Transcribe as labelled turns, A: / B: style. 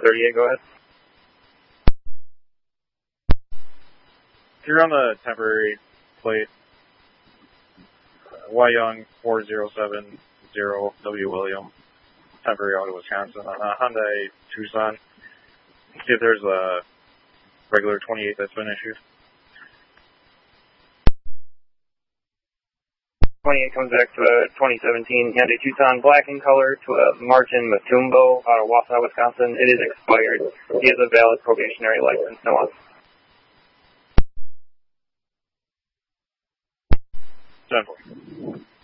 A: 438, go ahead.
B: If you're on the temporary plate, Y Young 4070 W William, temporary out of Wisconsin, on a Hyundai Tucson. See if there's a regular 28 that's been issued.
A: 28 comes back to a 2017 Hyundai Tucson, black in color, to a Martin Matumbo out of Wausau, Wisconsin. It is expired. He has a valid probationary license. No one.
B: Definitely.